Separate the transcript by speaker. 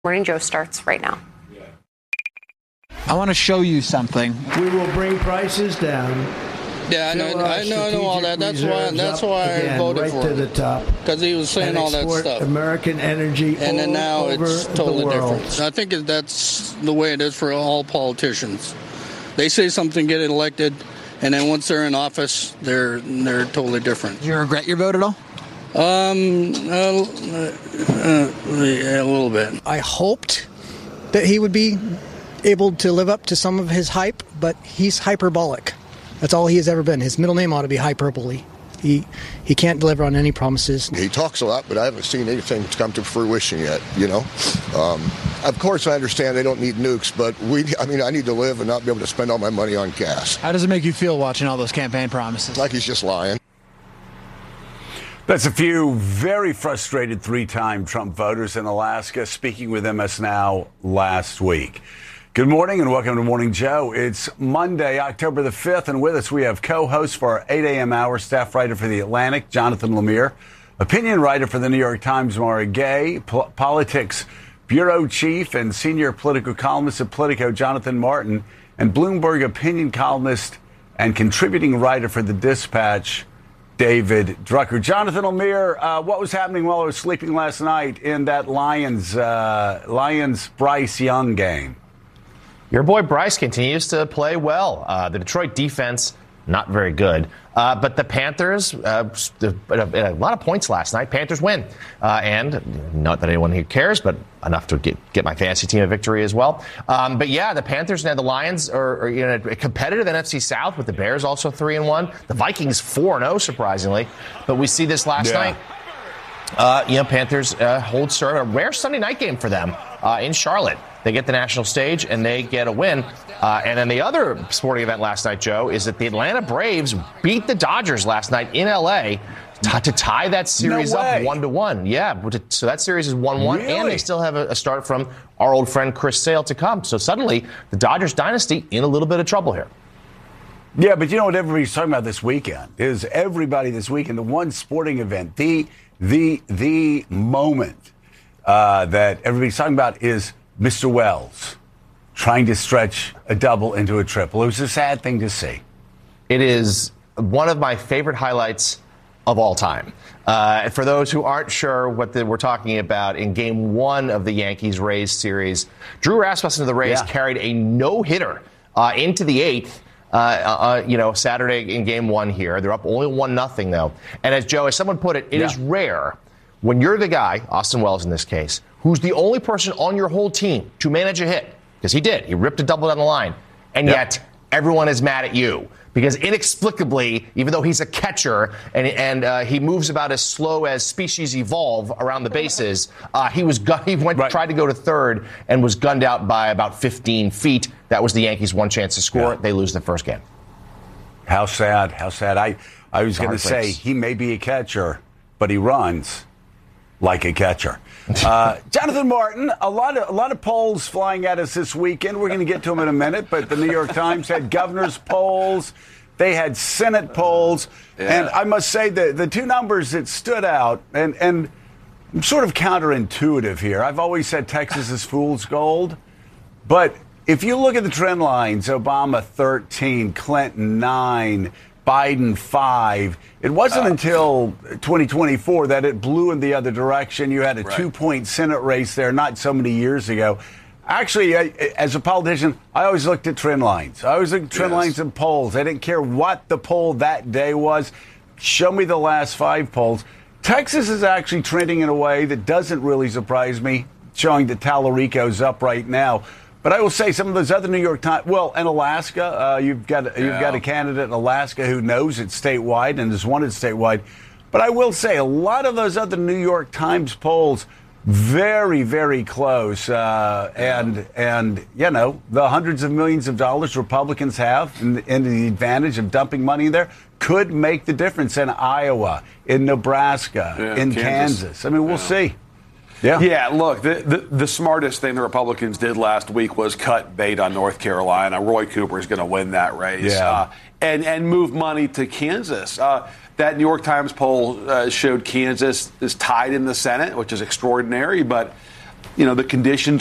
Speaker 1: Morning Joe starts right now.
Speaker 2: I want to show you something.
Speaker 3: We will bring prices down.
Speaker 4: Yeah, I know all that. That's why I voted
Speaker 3: right
Speaker 4: for
Speaker 3: to
Speaker 4: him.
Speaker 3: The top.
Speaker 4: Because he was saying all that stuff.
Speaker 3: American energy,
Speaker 4: and then now it's totally different. I think that's the way it is for all politicians. They say something, get elected, and then once they're in office, they're totally different.
Speaker 2: Do you regret your vote at all?
Speaker 4: Yeah, a little bit.
Speaker 5: I hoped that he would be able to live up to some of his hype, but he's hyperbolic. That's all he has ever been. His middle name ought to be hyperbole. He can't deliver on any promises.
Speaker 6: He talks a lot, but I haven't seen anything come to fruition yet, you know. Of course, I understand they don't need nukes, but I need to live and not be able to spend all my money on gas.
Speaker 2: How does it make you feel watching all those campaign promises?
Speaker 6: Like he's just lying.
Speaker 7: That's a few very frustrated three-time Trump voters in Alaska speaking with MS Now last week. Good morning and welcome to Morning Joe. It's Monday, October the 5th, and with us we have co-host for our 8 a.m. hour, staff writer for The Atlantic, Jonathan Lemire, opinion writer for The New York Times, Mara Gay, politics bureau chief and senior political columnist at Politico, Jonathan Martin, and Bloomberg opinion columnist and contributing writer for The Dispatch, David Drucker. Jonathan Lemire, what was happening while I was sleeping last night in that Lions-Bryce Young game?
Speaker 8: Your boy Bryce continues to play well. The Detroit defense, not very good. But the Panthers, a lot of points last night. Panthers win. And not that anyone here cares, but enough to get my fantasy team a victory as well. But yeah, the Panthers and the Lions are in a competitive NFC South with the Bears also 3-1. The Vikings 4-0, surprisingly. But we see this last night. Panthers hold serve. A rare Sunday night game for them in Charlotte. They get the national stage, and they get a win. And then the other sporting event last night, Joe, is that the Atlanta Braves beat the Dodgers last night in L.A. to tie that series up 1-1. Yeah, so that series is 1-1, really? And they still have a start from our old friend Chris Sale to come. So suddenly, the Dodgers dynasty in a little bit of trouble here.
Speaker 7: Yeah, but you know what everybody's talking about this weekend is everybody this weekend, the one sporting event, the moment that everybody's talking about is Mr. Wells trying to stretch a double into a triple. It was a sad thing to see.
Speaker 8: It is one of my favorite highlights of all time. For those who aren't sure what we're talking about, in Game 1 of the Yankees-Rays series, Drew Rasmussen of the Rays carried a no-hitter into the 8th. Saturday in Game 1 here. They're up only 1-0, though. And as someone put it, it is rare when you're the guy, Austin Wells in this case, who's the only person on your whole team to manage a hit. Because he did. He ripped a double down the line. And yet, everyone is mad at you. Because inexplicably, even though he's a catcher and he moves about as slow as species evolve around the bases, he tried to go to third and was gunned out by about 15 feet. That was the Yankees' one chance to score. They lose the first game.
Speaker 7: How sad. How sad. I was going to say he may be a catcher, but he runs like a catcher. Jonathan Martin, a lot of polls flying at us this weekend. We're going to get to them in a minute, but the New York Times had governor's polls. They had Senate polls. And I must say the two numbers that stood out, and I'm sort of counterintuitive here. I've always said Texas is fool's gold. But if you look at the trend lines, Obama 13, Clinton 9, Biden 5. It wasn't until 2024 that it blew in the other direction. You had a 2-point Senate race there not so many years ago. Actually, as a politician, I always looked at trend lines. I always looked at trend lines and polls. I didn't care what the poll that day was. Show me the last 5 polls. Texas is actually trending in a way that doesn't really surprise me, showing that Tallarico's up right now. But I will say some of those other New York Times, in Alaska, you've got a candidate in Alaska who knows it's statewide and has won it statewide. But I will say a lot of those other New York Times polls, very, very close. And the hundreds of millions of dollars Republicans have and the advantage of dumping money in there could make the difference in Iowa, in Nebraska, in Kansas. I mean, we'll see.
Speaker 9: Yeah, look, the smartest thing the Republicans did last week was cut bait on North Carolina. Roy Cooper is going to win that race and move money to Kansas. That New York Times poll showed Kansas is tied in the Senate, which is extraordinary, but the conditions